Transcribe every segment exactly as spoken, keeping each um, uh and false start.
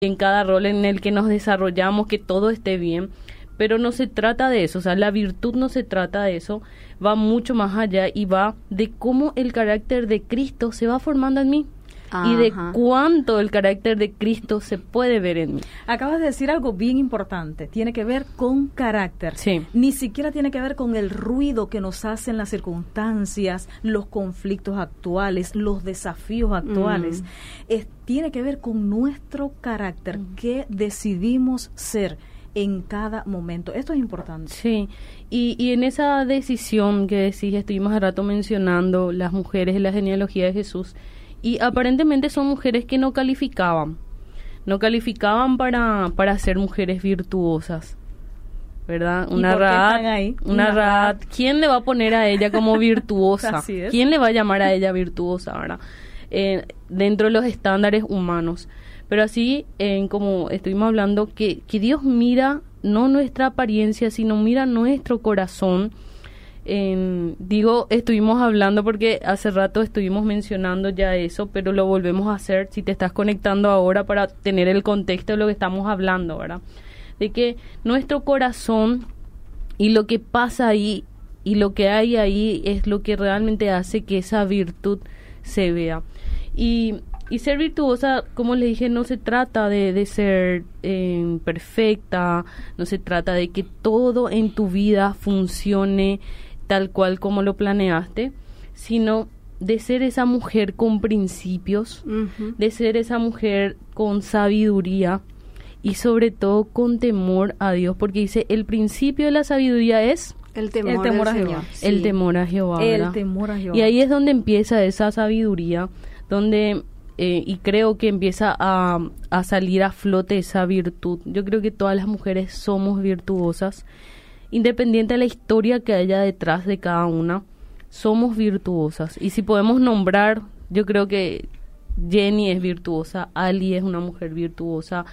en cada rol en el que nos desarrollamos, que todo esté bien, pero no se trata de eso, o sea, la virtud no se trata de eso, va mucho más allá y va de cómo el carácter de Cristo se va formando en mí. Ajá. Y de cuánto el carácter de Cristo se puede ver en mí. Acabas de decir algo bien importante, tiene que ver con carácter. Sí. Ni siquiera tiene que ver con el ruido que nos hacen las circunstancias, los conflictos actuales, los desafíos actuales. Mm. Es, tiene que ver con nuestro carácter, mm. que decidimos ser en cada momento. Esto es importante. Sí, y, y en esa decisión que decís, estuvimos hace rato mencionando las mujeres en la genealogía de Jesús, y aparentemente son mujeres que no calificaban, no calificaban para, para ser mujeres virtuosas, ¿verdad? Una Rahat, una Rahat, ¿quién le va a poner a ella como virtuosa? Así es. ¿Quién le va a llamar a ella virtuosa, verdad? Eh, dentro de los estándares humanos. Pero así, eh, como estuvimos hablando, que, que Dios mira no nuestra apariencia, sino mira nuestro corazón. En, digo, estuvimos hablando porque hace rato estuvimos mencionando ya eso, pero lo volvemos a hacer si te estás conectando ahora para tener el contexto de lo que estamos hablando, ¿verdad? De que nuestro corazón y lo que pasa ahí y lo que hay ahí es lo que realmente hace que esa virtud se vea. Y, y ser virtuosa, como les dije, no se trata de, de ser eh, perfecta, no se trata de que todo en tu vida funcione tal cual como lo planeaste, sino de ser esa mujer con principios, uh-huh. de ser esa mujer con sabiduría y sobre todo con temor a Dios, porque dice, el principio de la sabiduría es el temor, el temor a Señor. Jehová. Sí. El temor a Jehová. El temor a Jehová. Y ahí es donde empieza esa sabiduría, donde eh, y creo que empieza a, a salir a flote esa virtud. Yo creo que todas las mujeres somos virtuosas, independiente de la historia que haya detrás de cada una, somos virtuosas. Y si podemos nombrar, yo creo que Jenny es virtuosa, Ali es una mujer virtuosa,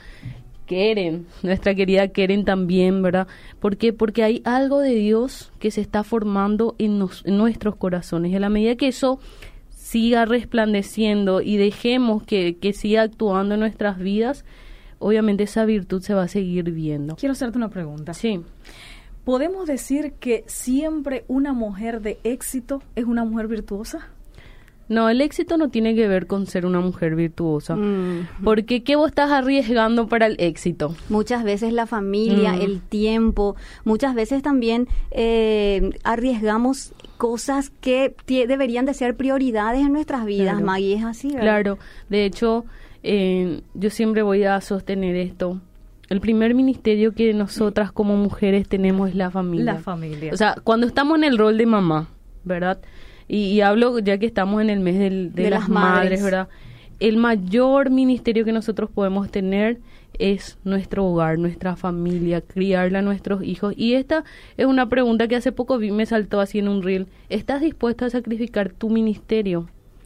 Keren, nuestra querida Keren también, ¿verdad? ¿Por qué? Porque hay algo de Dios que se está formando en, nos, en nuestros corazones. Y a la medida que eso siga resplandeciendo y dejemos que, que siga actuando en nuestras vidas, obviamente esa virtud se va a seguir viendo. Quiero hacerte una pregunta. Sí. ¿Podemos decir que siempre una mujer de éxito es una mujer virtuosa? No, el éxito no tiene que ver con ser una mujer virtuosa. Mm. Porque ¿qué vos estás arriesgando para el éxito? Muchas veces la familia, mm. el tiempo, muchas veces también eh, arriesgamos cosas que t- deberían de ser prioridades en nuestras vidas, claro. Maggie, es así, ¿verdad? Claro, de hecho, eh, yo siempre voy a sostener esto. El primer ministerio que nosotras como mujeres tenemos es la familia. La familia. O sea, cuando estamos en el rol de mamá, ¿verdad? Y, y hablo ya que estamos en el mes del, de, de las, las madres, madres, ¿verdad? El mayor ministerio que nosotros podemos tener es nuestro hogar, nuestra familia, criarla a nuestros hijos. Y esta es una pregunta que hace poco vi, me saltó así en un reel. ¿Estás dispuesta a sacrificar tu ministerio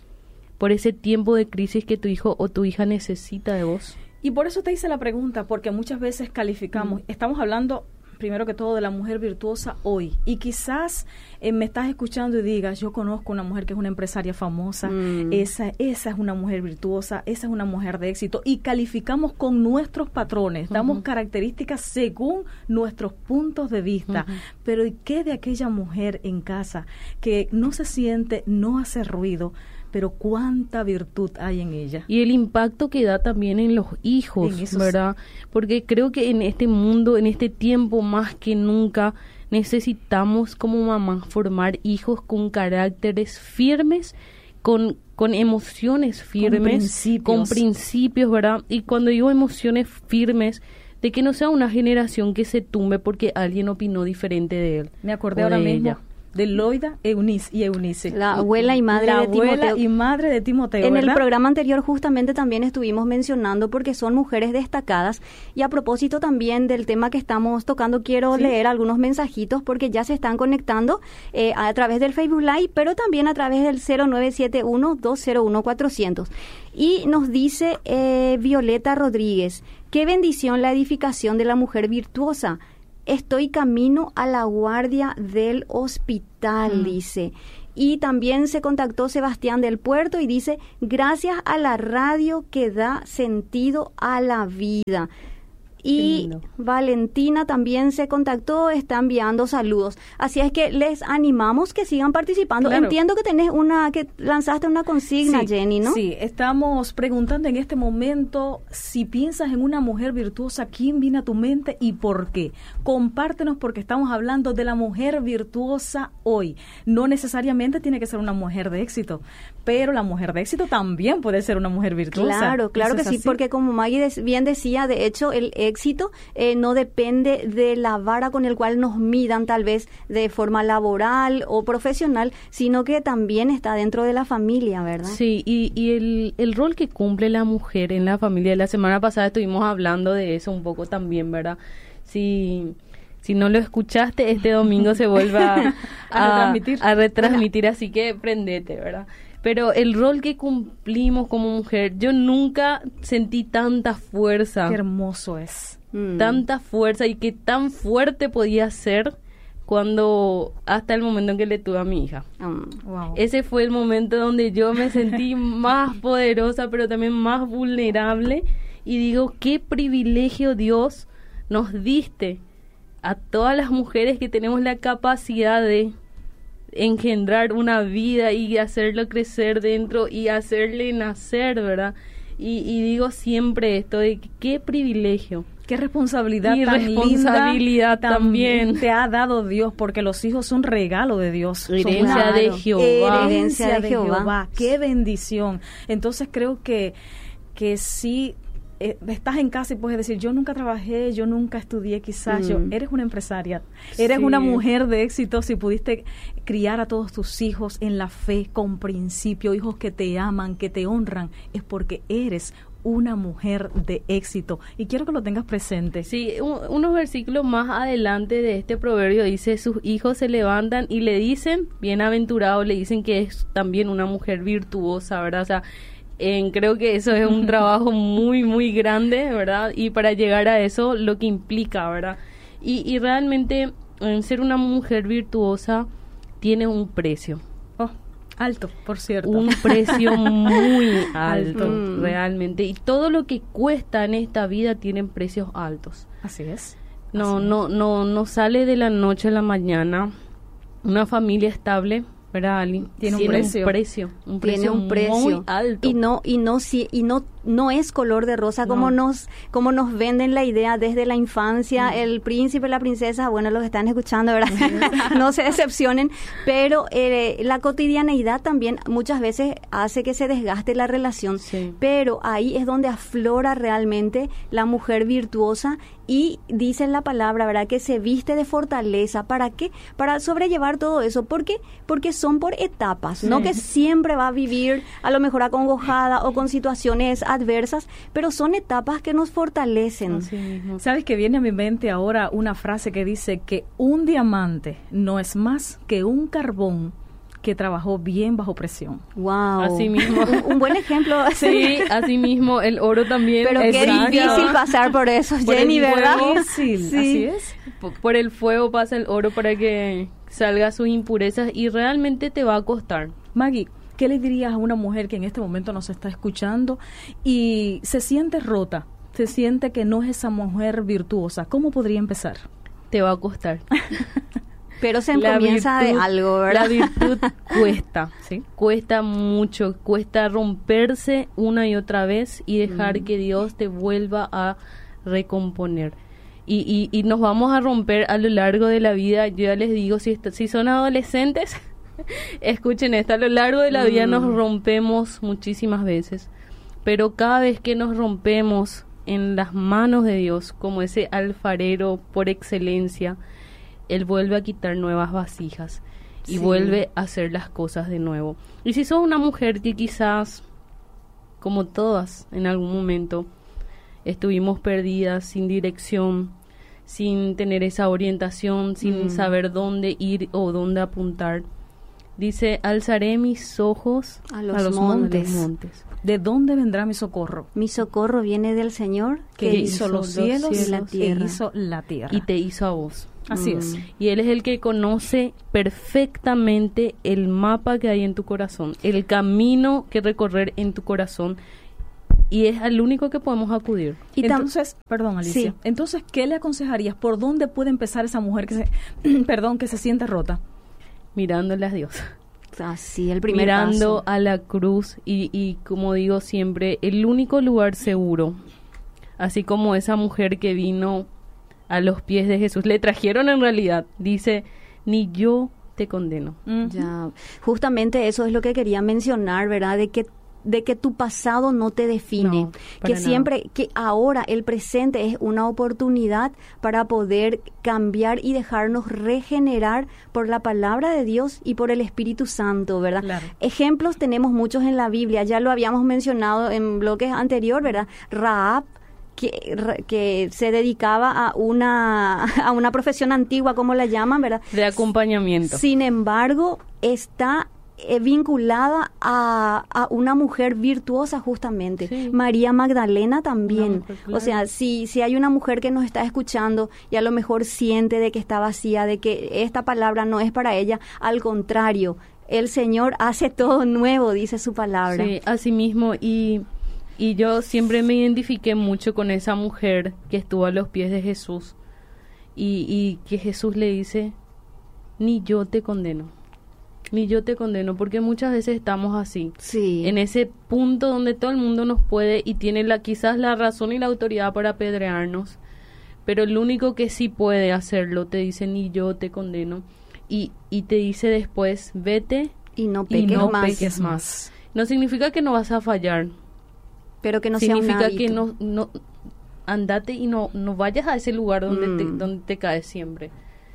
por ese tiempo de crisis que tu hijo o tu hija necesita de vos? Y por eso te hice la pregunta, porque muchas veces calificamos, mm. estamos hablando primero que todo de la mujer virtuosa hoy, y quizás eh, me estás escuchando y digas, yo conozco una mujer que es una empresaria famosa, mm. esa, esa es una mujer virtuosa, esa es una mujer de éxito, y calificamos con nuestros patrones, uh-huh. damos características según nuestros puntos de vista, uh-huh. pero ¿y qué de aquella mujer en casa que no se siente, no hace ruido, pero cuánta virtud hay en ella? Y el impacto que da también en los hijos, en ¿verdad? Porque creo que en este mundo, en este tiempo más que nunca, necesitamos como mamás formar hijos con caracteres firmes, con, con emociones firmes, con principios. con principios, ¿verdad? Y cuando digo emociones firmes, de que no sea una generación que se tumbe porque alguien opinó diferente de él. Me acordé ahora mismo ella. de Loida Eunice y Eunice. La abuela y madre la de Timoteo. La abuela y madre de Timoteo, En ¿verdad? el programa anterior justamente también estuvimos mencionando porque son mujeres destacadas, y a propósito también del tema que estamos tocando, quiero ¿Sí? leer algunos mensajitos porque ya se están conectando eh, a través del Facebook Live, pero también a través del cero nueve siete uno, dos cero uno, cuatrocientos. Y nos dice eh, Violeta Rodríguez, qué bendición la edificación de la mujer virtuosa. Estoy camino a la guardia del hospital, mm. dice. Y también se contactó Sebastián del Puerto y dice, gracias a la radio que da sentido a la vida. Y Valentina también se contactó, está enviando saludos. Así es que les animamos que sigan participando. Claro. Entiendo que tenés una, que lanzaste una consigna, sí, Jenny, ¿no? Sí, estamos preguntando en este momento si piensas en una mujer virtuosa, ¿quién viene a tu mente y por qué? Compártenos, porque estamos hablando de la mujer virtuosa hoy. No necesariamente tiene que ser una mujer de éxito, pero la mujer de éxito también puede ser una mujer virtuosa. Claro, claro que sí, así? Porque como Maggie bien decía, de hecho, el éxito eh, no depende de la vara con el cual nos midan, tal vez de forma laboral o profesional, sino que también está dentro de la familia, ¿verdad? Sí, y, y el, el rol que cumple la mujer en la familia. La semana pasada estuvimos hablando de eso un poco también, ¿verdad? Si, si no lo escuchaste, este domingo se vuelve a, a, a retransmitir, a retransmitir así que prendete, ¿verdad? Pero el rol que cumplimos como mujer, yo nunca sentí tanta fuerza. Qué hermoso es. Mm. Tanta fuerza y que tan fuerte podía ser cuando, hasta el momento en que le tuve a mi hija. Mm. Wow. Ese fue el momento donde yo me sentí más poderosa, pero también más vulnerable. Y digo, qué privilegio, Dios, nos diste a todas las mujeres que tenemos la capacidad de engendrar una vida y hacerlo crecer dentro y hacerle nacer, ¿verdad? Y, y digo siempre esto de que, qué privilegio. Qué responsabilidad y tan responsabilidad linda también te ha dado Dios, porque los hijos son regalo de Dios. Herencia claro, de Jehová. Herencia de Jehová. Qué bendición. Entonces creo que, que sí, eh, estás en casa y puedes decir, yo nunca trabajé, yo nunca estudié, quizás, mm. yo, eres una empresaria, eres sí. una mujer de éxito si pudiste criar a todos tus hijos en la fe, con principio, hijos que te aman, que te honran, es porque eres una mujer de éxito, y quiero que lo tengas presente. Sí, un, unos versículos más adelante de este proverbio dice, sus hijos se levantan y le dicen, bienaventurado, le dicen que es también una mujer virtuosa, ¿verdad? O sea, en, creo que eso es un trabajo muy, muy grande, ¿verdad? Y para llegar a eso, lo que implica, ¿verdad? Y, y realmente, en ser una mujer virtuosa, tiene un precio. Oh, alto, por cierto. Un precio muy alto, mm. realmente. Y todo lo que cuesta en esta vida tienen precios altos. Así es. No, Así no, es. no, no sale de la noche a la mañana. Una familia estable, ¿verdad, Ali? Tiene, tiene un precio. un precio, un tiene precio un precio muy alto. Y no, y no, si, y no, no es color de rosa como no. nos, como nos venden la idea desde la infancia, no. el príncipe, la princesa, bueno, los que están escuchando, ¿verdad? No se decepcionen, pero eh, la cotidianeidad también muchas veces hace que se desgaste la relación, sí. pero ahí es donde aflora realmente la mujer virtuosa. Y dice la palabra, ¿verdad?, que se viste de fortaleza. ¿Para qué? Para sobrellevar todo eso. ¿Por qué? Porque son por etapas, sí. no que siempre va a vivir a lo mejor acongojada o con situaciones adversas, pero son etapas que nos fortalecen. Así mismo. ¿Sabes que viene a mi mente ahora una frase que dice que un diamante no es más que un carbón que trabajó bien bajo presión? Wow. Así mismo. un, un buen ejemplo. Sí, así mismo, el oro también. Pero qué difícil pasar por eso, por Jenny, ¿verdad? Difícil, sí. Así es. Por, por el fuego pasa el oro para que salga sus impurezas y realmente te va a costar. Maggie, ¿qué le dirías a una mujer que en este momento nos está escuchando y se siente rota, se siente que no es esa mujer virtuosa? ¿Cómo podría empezar? Te va a costar. Pero se comienza de algo, ¿verdad? La virtud cuesta, ¿sí? Cuesta mucho, cuesta romperse una y otra vez y dejar mm. que Dios te vuelva a recomponer. Y, y, y nos vamos a romper a lo largo de la vida. Yo ya les digo, si, est- si son adolescentes, escuchen esto, a lo largo de la mm. vida nos rompemos muchísimas veces. Pero cada vez que nos rompemos en las manos de Dios, como ese alfarero por excelencia, Él vuelve a quitar nuevas vasijas y sí. vuelve a hacer las cosas de nuevo. Y si sos una mujer que quizás, como todas, en algún momento estuvimos perdidas, sin dirección, sin tener esa orientación, sin mm. saber dónde ir o dónde apuntar, dice, alzaré mis ojos a los, a los montes. montes. ¿De dónde vendrá mi socorro? Mi socorro viene del Señor que, que hizo, hizo los cielos y la tierra. Que hizo la tierra. Y te hizo a vos. Así mm. es. Y Él es el que conoce perfectamente el mapa que hay en tu corazón, el camino que recorrer en tu corazón, y es al único que podemos acudir. Y entonces, perdón, Alicia, sí. entonces, ¿qué le aconsejarías? ¿Por dónde puede empezar esa mujer que se, perdón, que se siente rota? Mirándole a Dios. Así, el primer Mirando paso. a la cruz y, y, como digo siempre, el único lugar seguro, así como esa mujer que vino a los pies de Jesús, le trajeron en realidad, dice, ni yo te condeno. Uh-huh. Ya, justamente eso es lo que quería mencionar, ¿verdad? De que de que tu pasado no te define, no, que nada. siempre, que ahora el presente es una oportunidad para poder cambiar y dejarnos regenerar por la palabra de Dios y por el Espíritu Santo, ¿verdad? Claro. Ejemplos tenemos muchos en la Biblia, ya lo habíamos mencionado en bloques anteriores, ¿verdad? Rahab, que, que se dedicaba a una, a una profesión antigua, como la llaman, ¿verdad? De acompañamiento. Sin embargo, está Eh, vinculada a, a una mujer virtuosa justamente. Sí. María Magdalena también. Mujer, claro. O sea, si, si hay una mujer que nos está escuchando y a lo mejor siente de que está vacía, de que esta palabra no es para ella, al contrario, el Señor hace todo nuevo, dice su palabra. Sí, así mismo. Y, y yo siempre me identifiqué mucho con esa mujer que estuvo a los pies de Jesús y, y que Jesús le dice, ni yo te condeno. Ni yo te condeno, porque muchas veces estamos así, sí. en ese punto donde todo el mundo nos puede y tiene la quizás la razón y la autoridad para apedrearnos, pero el único que sí puede hacerlo te dice, ni yo te condeno, y, y te dice después, vete y no peques, y no más. peques más. No significa que no vas a fallar, pero que no significa sea un que hábito. no, no andate y no, no vayas a ese lugar donde, mm. te, donde te caes siempre.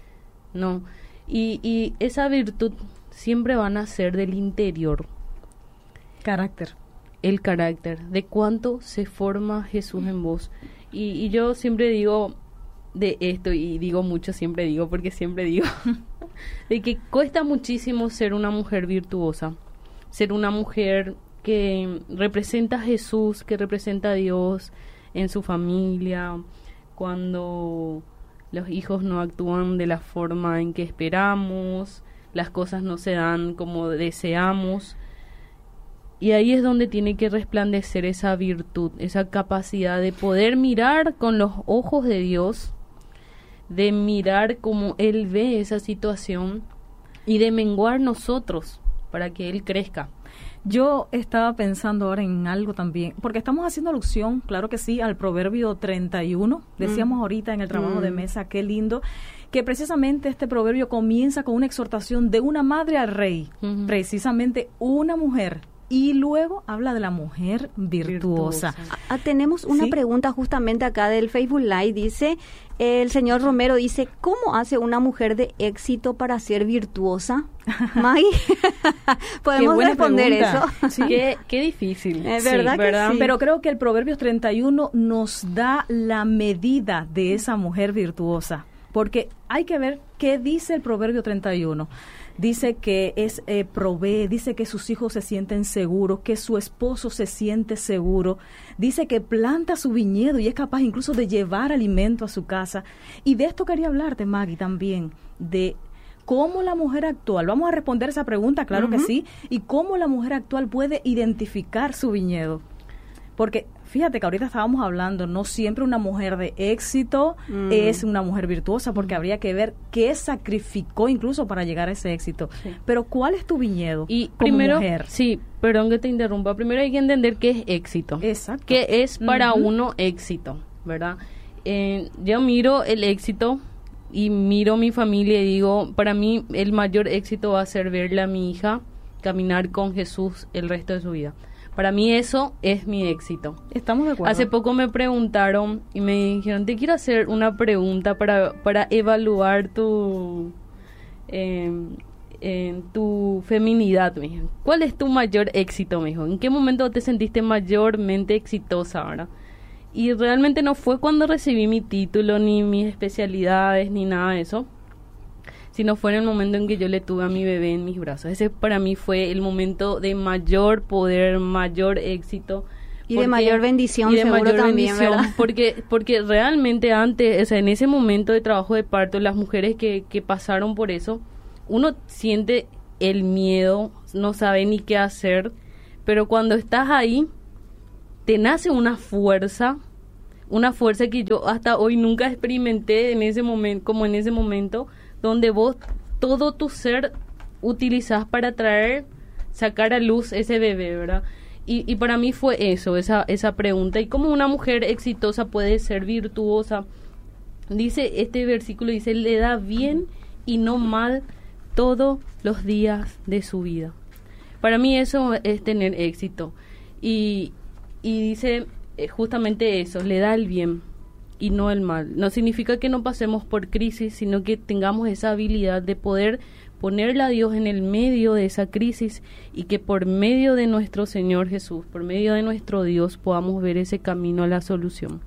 No, y, y esa virtud siempre van a ser del interior. Carácter. El carácter, de cuánto se forma Jesús en vos. Y, y yo siempre digo de esto, y digo mucho, siempre digo, porque siempre digo, de que cuesta muchísimo ser una mujer virtuosa, ser una mujer que representa a Jesús, que representa a Dios en su familia, cuando los hijos no actúan de la forma en que esperamos, las cosas no se dan como deseamos, y ahí es donde tiene que resplandecer esa virtud, esa capacidad de poder mirar con los ojos de Dios, de mirar como Él ve esa situación y de menguar nosotros para que Él crezca. Yo estaba pensando ahora en algo también, porque estamos haciendo alusión, claro que sí, al Proverbio treinta y uno, decíamos mm. ahorita en el trabajo mm. de mesa, qué lindo, que precisamente este proverbio comienza con una exhortación de una madre al rey, uh-huh. precisamente una mujer, y luego habla de la mujer virtuosa. virtuosa. Ah, tenemos una ¿Sí? pregunta justamente acá del Facebook Live, dice, eh, el señor Romero dice, ¿cómo hace una mujer de éxito para ser virtuosa? Maggie, ¿podemos responder pregunta. eso? Sí. Qué, qué difícil. Es verdad, sí, que ¿verdad? sí. Pero creo que el Proverbios treinta y uno nos da la medida de esa mujer virtuosa, porque hay que ver qué dice el Proverbio treinta y uno. Dice que es eh, provee, dice que sus hijos se sienten seguros, que su esposo se siente seguro, dice que planta su viñedo y es capaz incluso de llevar alimento a su casa. Y de esto quería hablarte, Maggie, también, de cómo la mujer actual, vamos a responder esa pregunta, claro uh-huh. que sí, y cómo la mujer actual puede identificar su viñedo. Porque fíjate que ahorita estábamos hablando, no siempre una mujer de éxito mm. es una mujer virtuosa, porque mm. habría que ver qué sacrificó incluso para llegar a ese éxito. Sí. Pero ¿cuál es tu viñedo y como primero, mujer? Sí, perdón que te interrumpa. Primero hay que entender qué es éxito. Exacto. ¿Qué es para uh-huh. uno éxito? ¿Verdad? Eh, yo miro el éxito y miro mi familia y digo, para mí el mayor éxito va a ser verle a mi hija caminar con Jesús el resto de su vida. Para mí eso es mi éxito. Estamos de acuerdo. Hace poco me preguntaron y me dijeron, te quiero hacer una pregunta para, para evaluar tu, eh, eh, tu feminidad, me dijeron. ¿Cuál es tu mayor éxito, me dijo? ¿En qué momento te sentiste mayormente exitosa ahora? Y realmente no fue cuando recibí mi título, ni mis especialidades, ni nada de eso, sino fue en el momento en que yo le tuve a mi bebé en mis brazos. Ese para mí fue el momento de mayor poder, mayor éxito. Y porque, de mayor bendición, y de seguro mayor también, bendición, ¿verdad? Porque, porque realmente antes, o sea, en ese momento de trabajo de parto, las mujeres que, que pasaron por eso, uno siente el miedo, no sabe ni qué hacer, pero cuando estás ahí, te nace una fuerza, una fuerza que yo hasta hoy nunca experimenté en ese momento, como en ese momento, donde vos todo tu ser utilizás para traer, sacar a luz ese bebé, ¿verdad? Y, y para mí fue eso, esa, esa pregunta. ¿Y cómo una mujer exitosa puede ser virtuosa? Dice, este versículo dice, le da bien y no mal todos los días de su vida. Para mí eso es tener éxito. Y, y dice eh, justamente eso, le da el bien y no el mal. No significa que no pasemos por crisis, sino que tengamos esa habilidad de poder ponerle a Dios en el medio de esa crisis y que por medio de nuestro Señor Jesús, por medio de nuestro Dios, podamos ver ese camino a la solución.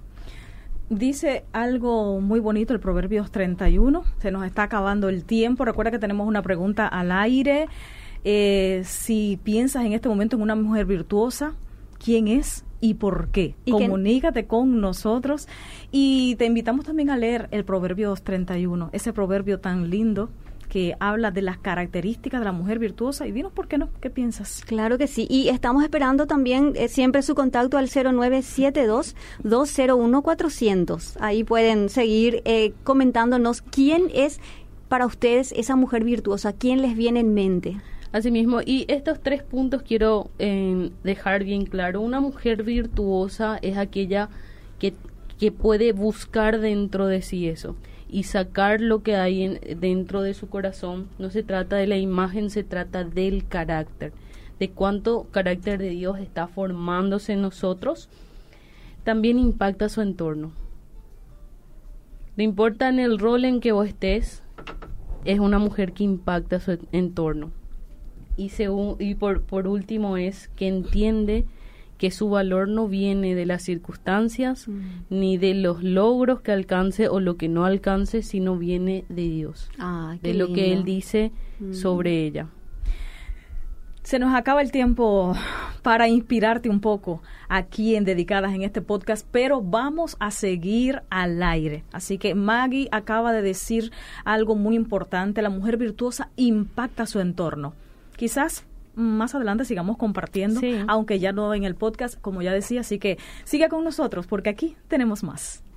Dice algo muy bonito el Proverbios treinta y uno, se nos está acabando el tiempo, recuerda que tenemos una pregunta al aire, eh, si piensas en este momento en una mujer virtuosa, ¿quién es y por qué? ¿Y comunícate que... con nosotros y te invitamos también a leer el Proverbios treinta y uno, ese proverbio tan lindo que habla de las características de la mujer virtuosa y dinos por qué no, ¿qué piensas? Claro que sí, y estamos esperando también eh, siempre su contacto al cero nueve siete dos, dos cero uno, cuatro cero cero. Ahí pueden seguir eh, comentándonos quién es para ustedes esa mujer virtuosa, quién les viene en mente. Asimismo, y estos tres puntos quiero eh, dejar bien claro. Una mujer virtuosa es aquella que, que puede buscar dentro de sí eso y sacar lo que hay en, dentro de su corazón. No se trata de la imagen, se trata del carácter, de cuánto carácter de Dios está formándose en nosotros. También impacta su entorno. No importa en el rol en que vos estés, es una mujer que impacta su entorno. Y, según, y por, por último es que entiende que su valor no viene de las circunstancias, mm. ni de los logros que alcance o lo que no alcance, sino viene de Dios, ah, de lo lindo. que Él dice mm. sobre ella. Se nos acaba el tiempo para inspirarte un poco aquí en Dedicadas en este podcast, pero vamos a seguir al aire. Así que Maggie acaba de decir algo muy importante, la mujer virtuosa impacta su entorno. Quizás más adelante sigamos compartiendo, sí. aunque ya no en el podcast, como ya decía, así que siga con nosotros porque aquí tenemos más.